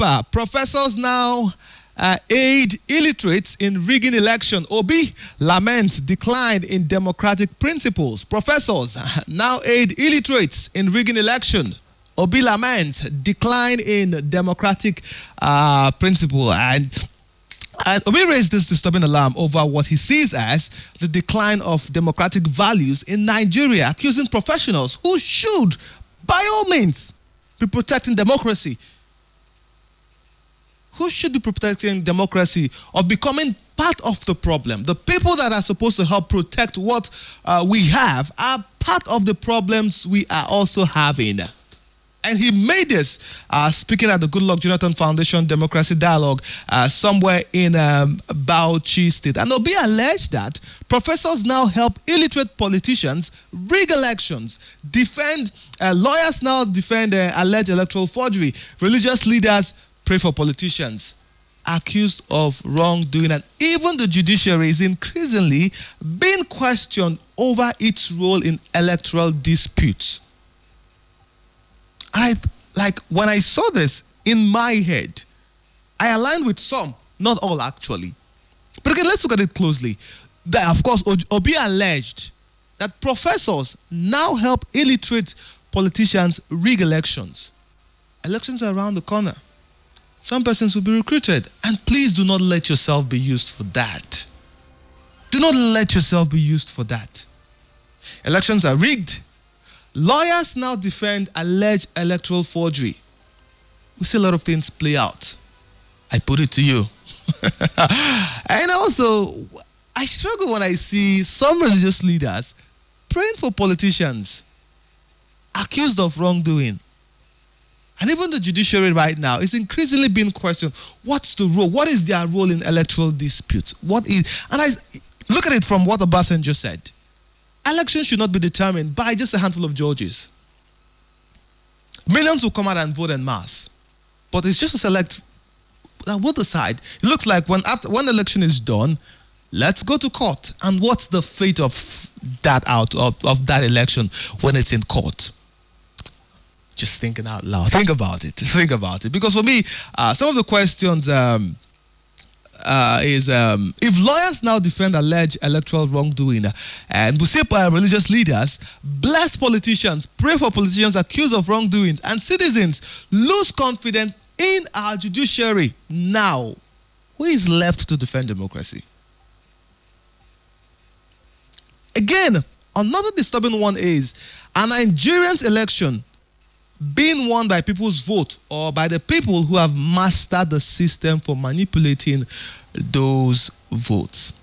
paper. Professors now aid illiterates in rigging election. Obi laments decline in democratic principles. Professors now aid illiterates in rigging election. Obi laments decline in democratic principle. And Obi raised this disturbing alarm over what he sees as the decline of democratic values in Nigeria, accusing professionals who should, by all means, be protecting democracy, of becoming part of the problem. The people that are supposed to help protect what we have are part of the problems we are also having. And he made this speaking at the Goodluck Jonathan Foundation Democracy Dialogue somewhere in Bauchi State. And Obi alleged that professors now help illiterate politicians rig elections, lawyers now defend alleged electoral forgery, religious leaders pray for politicians accused of wrongdoing, and even the judiciary is increasingly being questioned over its role in electoral disputes. When I saw this in my head, I aligned with some, not all actually. But again, let's look at it closely. Of course, Obi alleged that professors now help illiterate politicians rig elections. Elections are around the corner. Some persons will be recruited. And please do not let yourself be used for that. Do not let yourself be used for that. Elections are rigged. Lawyers now defend alleged electoral forgery. We see a lot of things play out. I put it to you. And also, I struggle when I see some religious leaders praying for politicians accused of wrongdoing. And even the judiciary right now is increasingly being questioned. What's the role? What is their role in electoral disputes? And I look at it from what Obasanjo said. Elections should not be determined by just a handful of judges. Millions will come out and vote en masse. But it's just a select that will decide. It looks like when the election is done, let's go to court. And what's the fate of that election when it's in court? Just thinking out loud. Think about it. Because for me, some of the questions is if lawyers now defend alleged electoral wrongdoing and we see religious leaders bless politicians, pray for politicians accused of wrongdoing, and citizens lose confidence in our judiciary, now who is left to defend democracy? Again, another disturbing one is a Nigerian's election being won by people's vote or by the people who have mastered the system for manipulating those votes.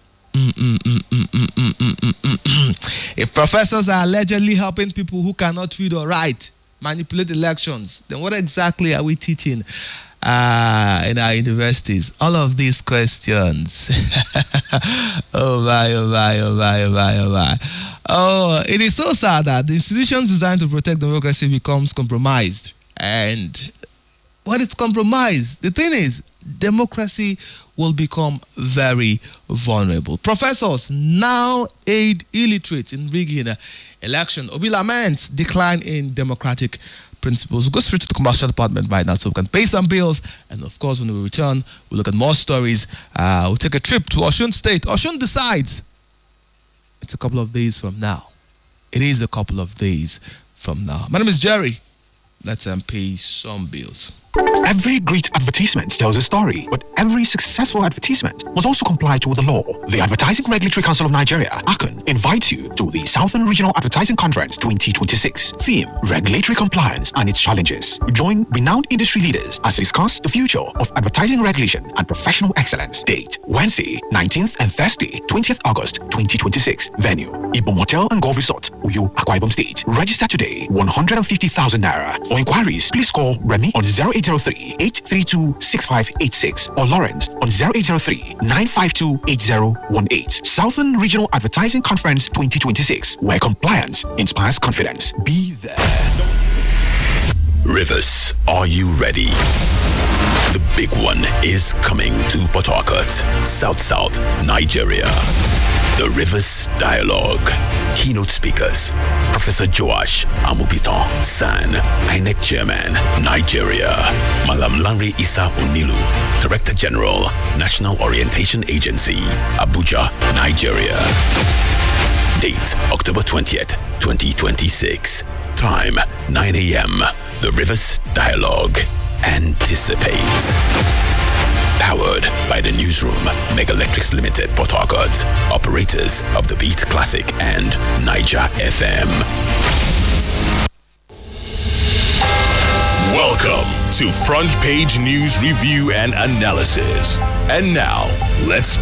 If professors are allegedly helping people who cannot read or write manipulate elections, then what exactly are we teaching in our universities? All of these questions. Oh my. Oh, it is so sad that the institutions designed to protect democracy becomes compromised. And when it's compromised, the thing is, democracy will become very vulnerable. Professors now aid illiterates in rigging election. Obi laments decline in democratic principles. We'll go straight to the commercial department right now so we can pay some bills. And of course, when we return, we'll look at more stories. We'll take a trip to Osun State. Osun decides. It's a couple of days from now. It is a couple of days from now. My name is Jerry. Let's pay some bills. Every great advertisement tells a story, but every successful advertisement must also comply with the law. The Advertising Regulatory Council of Nigeria, ACON, invites you to the Southern Regional Advertising Conference 2026. Theme: Regulatory Compliance and its Challenges. Join renowned industry leaders as they discuss the future of advertising regulation and professional excellence. Date: Wednesday, 19th and Thursday, 20th August 2026. Venue: Ibom Hotel and Golf Resort, Uyo, Akwa Ibom State. Register today, 150,000 naira. For inquiries, please call Remy on 0803-832-6586 or Lawrence on 0803-952-8018. Southern Regional Advertising Conference 2026, where compliance inspires confidence. Be there. Rivers, are you ready? The big one is coming to Port Harcourt, South Nigeria. The Rivers Dialogue. Keynote speakers: Professor Joash Amupiton, SAN, INEC Chairman, Nigeria. Malam Lanre Isa Onilu, Director General, National Orientation Agency, Abuja, Nigeria. Date: October 20th, 2026. Time: 9 a.m. The Rivers Dialogue. Anticipate. Powered by the Newsroom, Mega Electrics Limited, Port Harcourt. Operators of the Beat Classic and Niger FM. Welcome to Front Page News Review and Analysis. And now, let's